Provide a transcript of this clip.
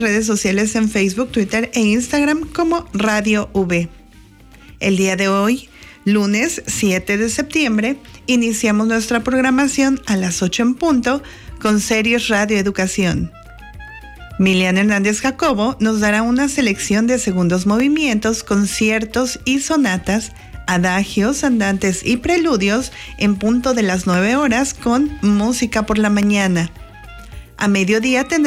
redes sociales en Facebook, Twitter e Instagram como Radio V. El día de hoy, lunes 7 de septiembre, iniciamos nuestra programación a las 8 en punto con Series Radio Educación. Milian Hernández Jacobo nos dará una selección de segundos movimientos, conciertos y sonatas, adagios, andantes y preludios en punto de las 9 horas con Música por la Mañana. A mediodía tendrá